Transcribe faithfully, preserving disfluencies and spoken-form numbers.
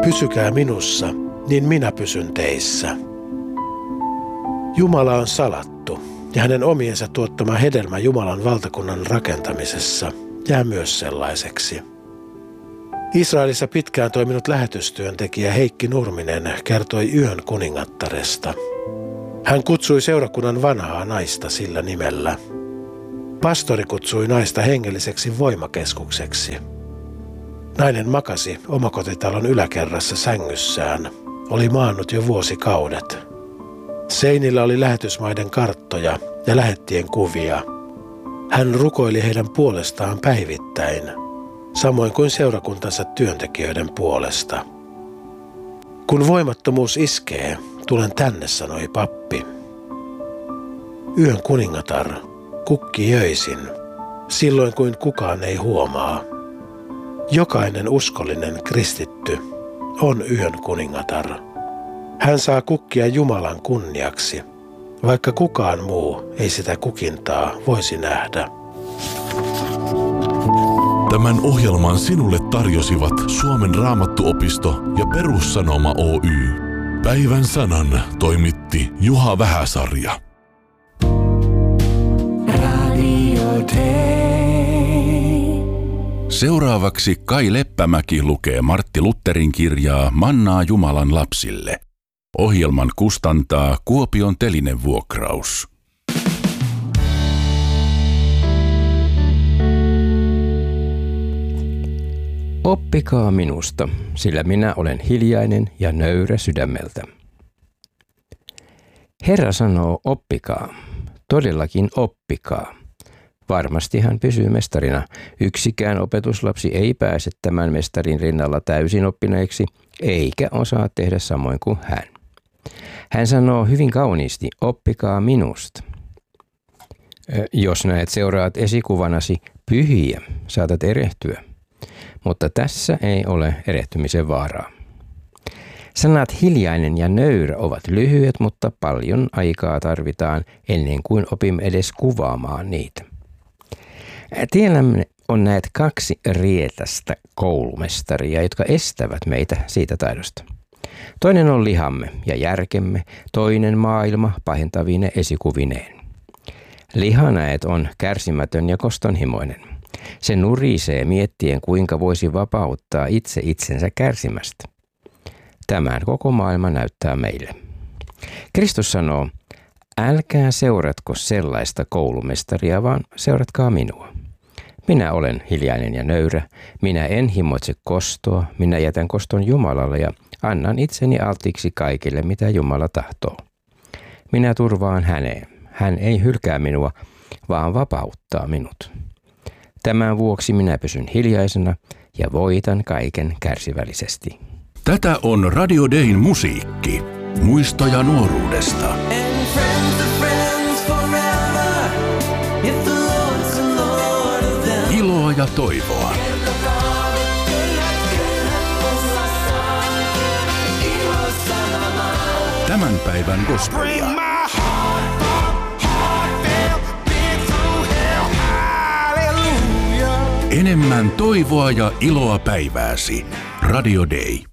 Pysykää minussa, niin minä pysyn teissä. Jumala on salattu, ja hänen omiensa tuottama hedelmä Jumalan valtakunnan rakentamisessa jää myös sellaiseksi. Israelissa pitkään toiminut lähetystyöntekijä Heikki Nurminen kertoi Yön kuningattaresta. Hän kutsui seurakunnan vanhaa naista sillä nimellä. Pastori kutsui naista hengelliseksi voimakeskukseksi. Nainen makasi omakotitalon yläkerrassa sängyssään. Oli maannut jo vuosikaudet. Seinillä oli lähetysmaiden karttoja ja lähettien kuvia. Hän rukoili heidän puolestaan päivittäin, samoin kuin seurakuntansa työntekijöiden puolesta. Kun voimattomuus iskee, tulen tänne, sanoi pappi. Yön kuningatar kukki öisin, silloin kuin kukaan ei huomaa. Jokainen uskollinen kristitty on yön kuningatar. Hän saa kukkia Jumalan kunniaksi, vaikka kukaan muu ei sitä kukintaa voisi nähdä. Tämän ohjelman sinulle tarjosivat Suomen Raamattuopisto ja Perussanoma Oy. Päivän sanan toimitti Juha Vähäsarja. Seuraavaksi Kai Leppämäki lukee Martti Lutherin kirjaa Mannaa Jumalan lapsille. Ohjelman kustantaa Kuopion Telinevuokraus. Oppikaa minusta, sillä minä olen hiljainen ja nöyrä sydämeltä. Herra sanoo, oppikaa. Todellakin oppikaa. Varmasti hän pysyy mestarina. Yksikään opetuslapsi ei pääse tämän mestarin rinnalla täysin oppineeksi, eikä osaa tehdä samoin kuin hän. Hän sanoo hyvin kauniisti, oppikaa minusta. Jos näet seuraat esikuvanasi pyhiä, saatat erehtyä. Mutta tässä ei ole erehtymisen vaaraa. Sanat hiljainen ja nöyrä ovat lyhyet, mutta paljon aikaa tarvitaan ennen kuin opimme edes kuvaamaan niitä. Tiellämme on näet kaksi rietästä koulumestaria, jotka estävät meitä siitä taidosta. Toinen on lihamme ja järkemme, toinen maailma pahentavine esikuvineen. Liha näet on kärsimätön ja kostonhimoinen. Se nurisee miettien, kuinka voisi vapauttaa itse itsensä kärsimästä. Tämän koko maailma näyttää meille. Kristus sanoo, älkää seuratko sellaista koulumestaria, vaan seuratkaa minua. Minä olen hiljainen ja nöyrä, minä en himoitse kostoa, minä jätän koston Jumalalle ja annan itseni alttiiksi kaikille, mitä Jumala tahtoo. Minä turvaan häneen. Hän ei hylkää minua, vaan vapauttaa minut. Tämän vuoksi minä pysyn hiljaisena ja voitan kaiken kärsivällisesti. Tätä on Radio Dayn musiikki. Muistoja nuoruudesta. Iloa ja toivoa. Tämän päivän gospelia. Enemmän toivoa ja iloa päivääsi. Radio Day.